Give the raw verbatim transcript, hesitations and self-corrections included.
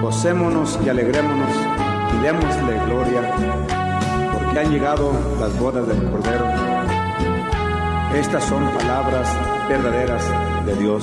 gocémonos y alegrémonos y démosle gloria, porque han llegado las bodas del Cordero. Estas son palabras verdaderas de Dios.